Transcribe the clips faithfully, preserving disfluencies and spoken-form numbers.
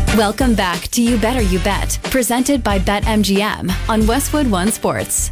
Welcome back to You Better You Bet, presented by BetMGM on Westwood One Sports.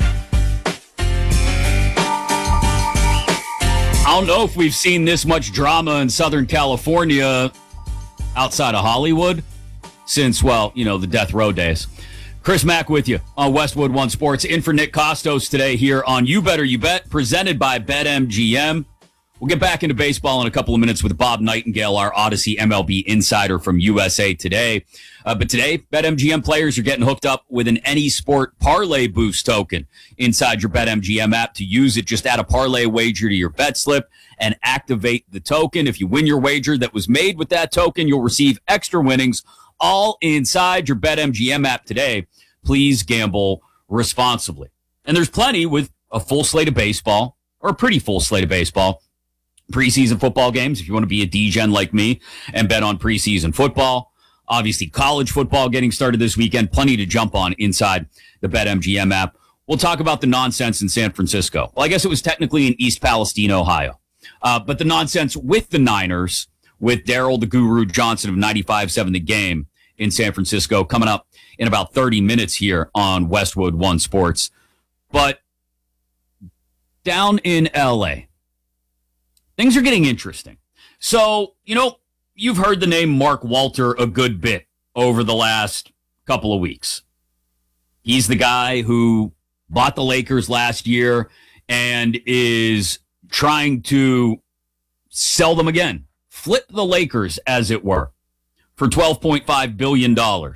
I don't know if we've seen this much drama in Southern California outside of Hollywood since, well, you know, the death row days. Chris Mack with you on Westwood One Sports. In for Nick Costos today here on You Better You Bet, presented by BetMGM. We'll get back into baseball in a couple of minutes with Bob Nightingale, our Odyssey M L B insider from U S A Today. Uh, but today, BetMGM players are getting hooked up with an Any Sport Parlay Boost token inside your BetMGM app. To use it, just add a parlay wager to your bet slip and activate the token. If you win your wager that was made with that token, you'll receive extra winnings all inside your BetMGM app today. Please gamble responsibly. And there's plenty with a full slate of baseball, or a pretty full slate of baseball. Preseason football games, if you want to be a D-gen like me and bet on preseason football. Obviously, college football getting started this weekend. Plenty to jump on inside the BetMGM app. We'll talk about the nonsense in San Francisco. Well, I guess it was technically in East Palestine, Ohio. Uh, but the nonsense with the Niners, with Daryl the Guru Johnson of ninety-five seven The Game in San Francisco, coming up in about thirty minutes here on Westwood One Sports. But down in L A, things are getting interesting. So, you know, you've heard the name Mark Walter a good bit over the last couple of weeks. He's the guy who bought the Lakers last year and is trying to sell them again, flip the Lakers, as it were, for twelve point five billion dollars.